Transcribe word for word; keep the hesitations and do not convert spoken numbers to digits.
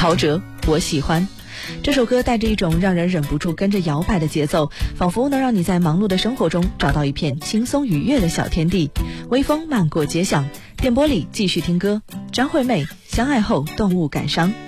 陶喆，我喜欢。这首歌带着一种让人忍不住跟着摇摆的节奏，仿佛能让你在忙碌的生活中找到一片轻松愉悦的小天地。微风漫过街巷，电波里继续听歌。张惠妹，相爱后动物感伤。